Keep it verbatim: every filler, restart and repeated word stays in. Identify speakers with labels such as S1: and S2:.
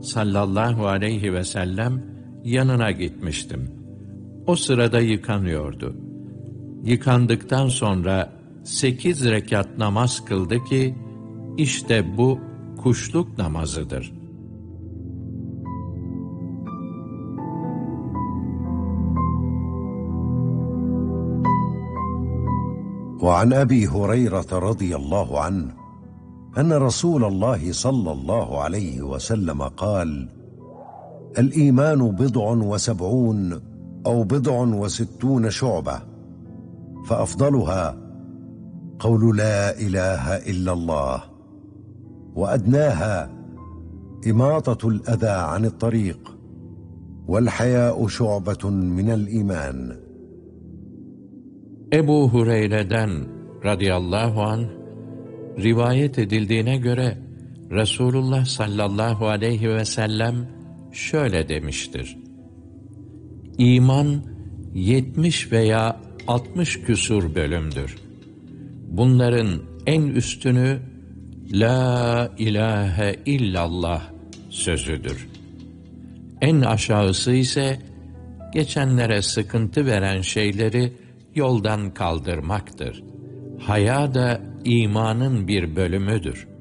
S1: sallallahu aleyhi ve sellem yanına gitmiştim. O sırada yıkanıyordu. Yıkandıktan sonra sekiz rekat namaz kıldı ki, işte bu kuşluk namazıdır.
S2: وعن أبي هريرة رضي الله عنه أن رسول الله صلى الله عليه وسلم قال: الإيمان بضع وسبعون أو بضع وستون شعبة، فأفضلها قول لا إله إلا الله، وأدناها إماطة الأذى عن الطريق، والحياء شعبة من الإيمان.
S1: Ebu Hureyre'den radıyallahu anh rivayet edildiğine göre Resulullah sallallahu aleyhi ve sellem şöyle demiştir: İman yetmiş veya altmış küsur bölümdür. Bunların en üstünü La ilahe illallah sözüdür. En aşağısı ise geçenlere sıkıntı veren şeyleri yoldan kaldırmaktır. Haya da imanın bir bölümüdür.